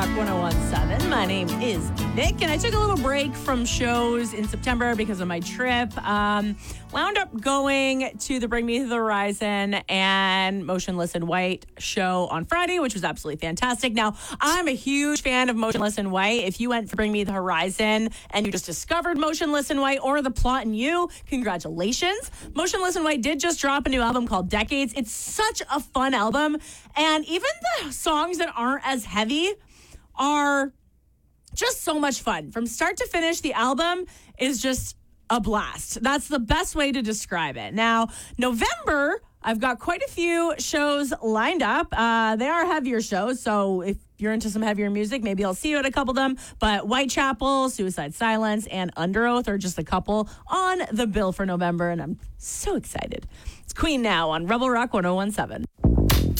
Rock 1017. My name is Nick, and I took a little break from shows in September because of my trip. Wound up going to the Bring Me to the Horizon and Motionless in White show on Friday, which was absolutely fantastic. Now, I'm a huge fan of Motionless in White. If you went for Bring Me to the Horizon and you just discovered Motionless in White or The Plot in You, congratulations. Motionless in White did just drop a new album called Decades. It's such a fun album, and even the songs that aren't as heavy are just so much fun. From start to finish, the album is just a blast. That's the best way to describe it. Now, November, I've got quite a few shows lined up. They are heavier shows, so if you're into some heavier music, maybe I'll see you at a couple of them. But Whitechapel, Suicide Silence, and Under Oath are just a couple on the bill for November, and I'm so excited. It's Queen now on Rebel Rock 1017.